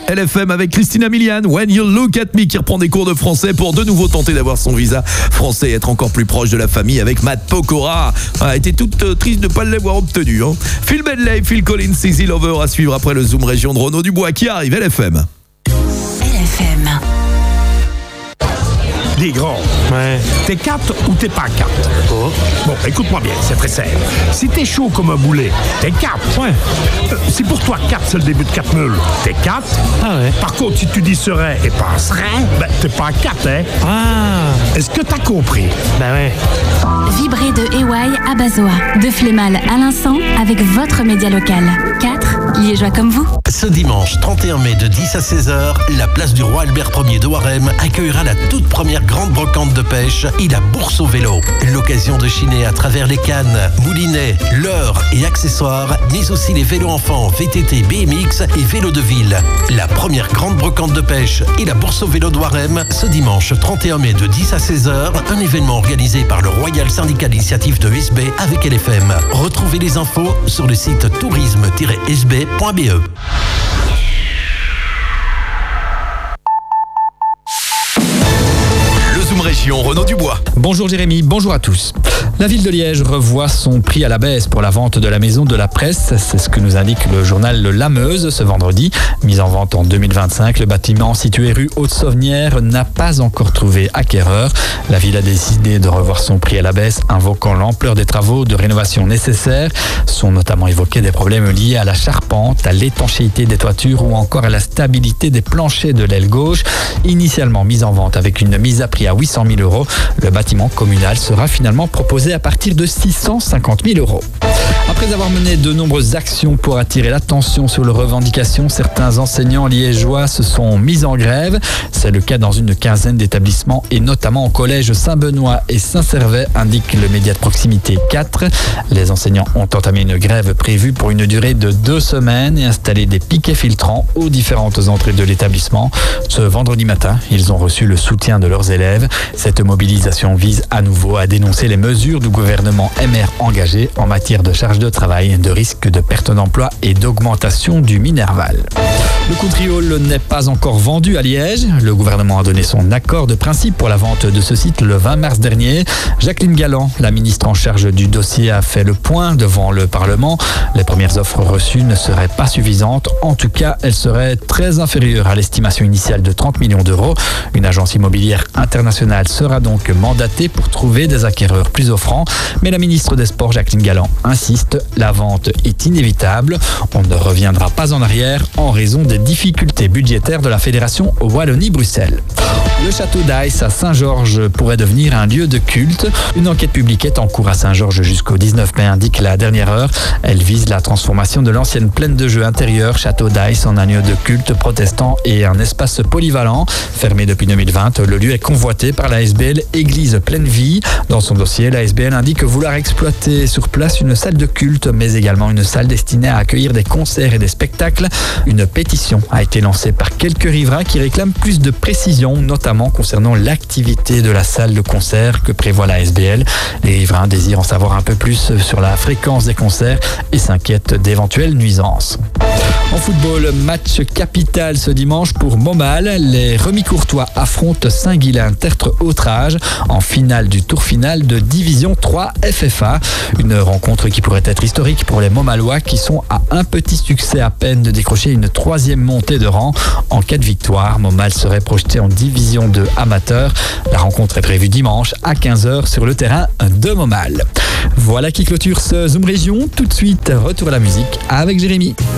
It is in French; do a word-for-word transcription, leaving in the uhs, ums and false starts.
L F M avec Christina Milian, When You Look At Me, qui reprend des cours de français pour de nouveau tenter d'avoir son visa français et être encore plus proche de la famille avec Matt Pokora. Elle était toute euh, triste de ne pas l'avoir obtenu. Hein. Phil Medley, Phil Collins, Easy Lover à suivre après le Zoom Région de Renaud Dubois qui arrive. L F M. L F M. Les grands, Ouais. t'es quatre ou t'es pas quatre? Oh. Bon, écoute-moi bien, c'est très simple. Si t'es chaud comme un boulet, t'es quatre. Ouais. Euh, si pour toi quatre c'est le début de quatre meules, t'es quatre. Ah ouais. Par contre, si tu dis serait et pas serait, ben t'es pas quatre, hein? Ah. Est-ce que t'as compris? Ben ouais. Vibrez de E Y à Bazoa, de Flémal à Linsant avec votre média local. quatre Liégeois comme vous. Ce dimanche trente et un mai de dix à seize heures, la place du roi Albert Ier de Waremme accueillera la toute première grande brocante de pêche et la bourse au vélo. L'occasion de chiner à travers les cannes, moulinets, leurres et accessoires, mais aussi les vélos enfants, V T T, B M X et vélos de ville. La première grande brocante de pêche et la bourse au vélo de Waremme, ce dimanche trente et un mai de dix à seize heures, un événement organisé par le Royal Syndicat d'initiative de S B avec L F M. Retrouvez les infos sur le site tourisme tiret s b point b e. Région Renaud Dubois. Bonjour Jérémy, bonjour à tous. La ville de Liège revoit son prix à la baisse pour la vente de la maison de la presse. C'est ce que nous indique le journal La Meuse ce vendredi. Mis en vente en deux mille vingt-cinq, le bâtiment situé rue Haute-Sauvenière n'a pas encore trouvé acquéreur. La ville a décidé de revoir son prix à la baisse, invoquant l'ampleur des travaux de rénovation nécessaires. Sont notamment évoqués des problèmes liés à la charpente, à l'étanchéité des toitures ou encore à la stabilité des planchers de l'aile gauche. Initialement mis en vente avec une mise à prix à huit cent mille euros, le bâtiment communal sera finalement proposé à partir de six cent cinquante mille euros. Après avoir mené de nombreuses actions pour attirer l'attention sur leurs revendications, certains enseignants liégeois se sont mis en grève. C'est le cas dans une quinzaine d'établissements et notamment au collège Saint-Benoît et Saint-Servais, indique le média de proximité quatre. Les enseignants ont entamé une grève prévue pour une durée de deux semaines et installé des piquets filtrants aux différentes entrées de l'établissement. Ce vendredi matin, ils ont reçu le soutien de leurs élèves. Cette mobilisation vise à nouveau à dénoncer les mesures du gouvernement M R engagées en matière de charge de travail, de risque de perte d'emploi et d'augmentation du Minerval. Le Country Hall n'est pas encore vendu à Liège. Le gouvernement a donné son accord de principe pour la vente de ce site le vingt mars dernier. Jacqueline Galland, la ministre en charge du dossier, a fait le point devant le Parlement. Les premières offres reçues ne seraient pas suffisantes. En tout cas, elles seraient très inférieures à l'estimation initiale de trente millions d'euros. Une agence immobilière internationale sera donc mandatée pour trouver des acquéreurs plus offrants. Mais la ministre des Sports, Jacqueline Galland, insiste, la vente est inévitable. On ne reviendra pas en arrière en raison des difficultés budgétaires de la Fédération Wallonie-Bruxelles. Le château d'Aïs à Saint-Georges pourrait devenir un lieu de culte. Une enquête publique est en cours à Saint-Georges jusqu'au dix-neuf mai, indique la dernière heure. Elle vise la transformation de l'ancienne plaine de jeux intérieure château d'Aïs en un lieu de culte protestant et un espace polyvalent. Fermé depuis deux mille vingt, le lieu est convoité par la S B L Église Pleine Vie. Dans son dossier, la S B L indique vouloir exploiter sur place une salle de culte, mais également une salle destinée à accueillir des concerts et des spectacles. Une pétition a été lancée par quelques riverains qui réclament plus de précision, notamment concernant l'activité de la salle de concert que prévoit la S B L. Les riverains désirent en savoir un peu plus sur la fréquence des concerts et s'inquiètent d'éventuelles nuisances. En football, match capital ce dimanche pour Montmal. Les Remi-Courtois affrontent Saint-Guilain-Tertre-Autrage en finale du tour final de Division trois F F A. Une rencontre qui pourrait être historique pour les Montmalois qui sont à un petit succès à peine de décrocher une troisième montée de rang. En cas de victoire, Montmal serait projeté en Division deux amateur. La rencontre est prévue dimanche à quinze heures sur le terrain de Montmal. Voilà qui clôture ce Zoom Région. Tout de suite, retour à la musique avec Jérémy.